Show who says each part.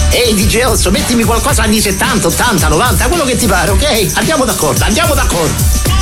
Speaker 1: Ehi DJ Osso, mettimi qualcosa anni 70, 80, 90, quello che ti pare, ok? Andiamo d'accordo.